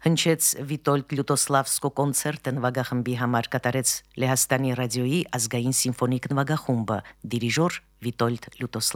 հնչեց Վիտոլդ Լյուտոսլավսկո կոնցերտը նվագախմբի համար կատարեց Լեհաստանի ռադիոյի ազգային սիմֆոնիկ նվագախումբը, դիրիժոր Վիտոլդ Լյուտոսլավ